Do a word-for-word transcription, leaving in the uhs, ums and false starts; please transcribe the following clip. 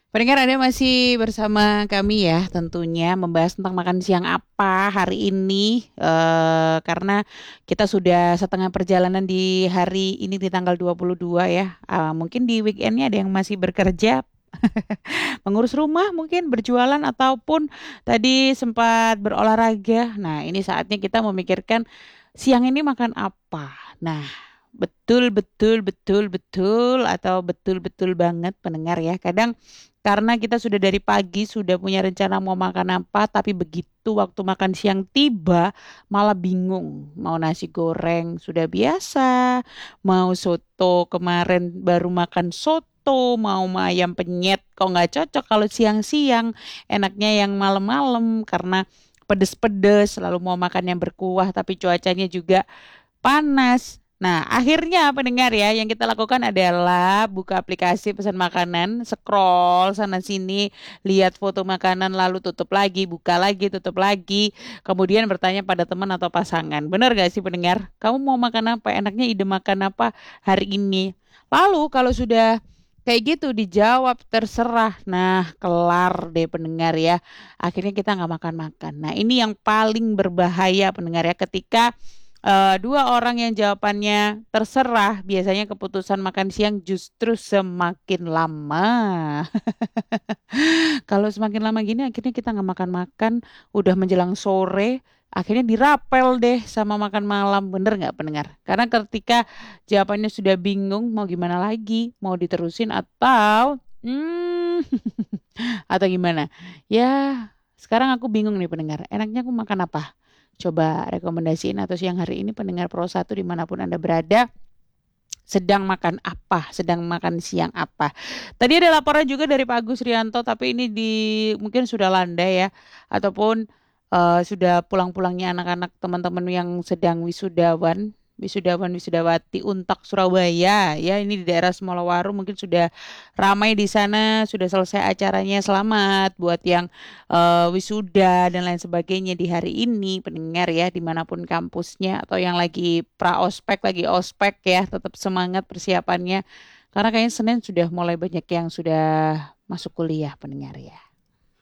Pendengar Anda masih bersama kami ya tentunya membahas tentang makan siang apa hari ini eh karena kita sudah setengah perjalanan di hari ini di tanggal dua puluh dua ya. Ah, mungkin di weekendnya ada yang masih bekerja, mengurus rumah mungkin berjualan ataupun tadi sempat berolahraga. Nah, ini saatnya kita memikirkan siang ini makan apa. Nah, betul betul betul betul atau betul betul banget pendengar ya. Kadang karena kita sudah dari pagi sudah punya rencana mau makan apa, tapi begitu waktu makan siang tiba malah bingung. Mau nasi goreng sudah biasa, mau soto kemarin baru makan soto, mau ayam penyet kok nggak cocok kalau siang-siang, enaknya yang malam-malam karena pedes-pedes, lalu mau makan yang berkuah tapi cuacanya juga panas. Nah, akhirnya pendengar ya, yang kita lakukan adalah buka aplikasi pesan makanan, scroll sana sini, lihat foto makanan, lalu tutup lagi, buka lagi, tutup lagi, kemudian bertanya pada teman atau pasangan. Benar gak sih pendengar? Kamu mau makan apa? Enaknya ide makan apa hari ini? Lalu kalau sudah kayak gitu dijawab terserah. Nah, kelar deh pendengar ya. Akhirnya kita nggak makan-makan. Nah, ini yang paling berbahaya pendengar ya ketika eh, dua orang yang jawabannya terserah, biasanya keputusan makan siang justru semakin lama. Kalau semakin lama gini, akhirnya kita nggak makan-makan, udah menjelang sore, akhirnya dirapel deh sama makan malam, bener nggak pendengar? Karena ketika jawabannya sudah bingung, mau gimana lagi, mau diterusin atau, hmm, atau gimana? Ya, sekarang aku bingung nih pendengar, enaknya aku makan apa? Coba rekomendasiin atau siang hari ini pendengar Pro satu dimanapun Anda berada sedang makan apa, sedang makan siang apa. Tadi ada laporan juga dari Pak Agus Rianto, tapi ini di mungkin sudah landai ya, ataupun eh, sudah pulang-pulangnya anak-anak teman-teman yang sedang wisudawan, wisudawan wisudawati Untak Surabaya ya, ini di daerah Semolawaru mungkin sudah ramai di sana, sudah selesai acaranya. Selamat buat yang eh, wisuda dan lain sebagainya di hari ini pendengar ya dimanapun kampusnya atau yang lagi pra ospek lagi ospek ya tetap semangat persiapannya karena kayaknya Senin sudah mulai banyak yang sudah masuk kuliah pendengar ya.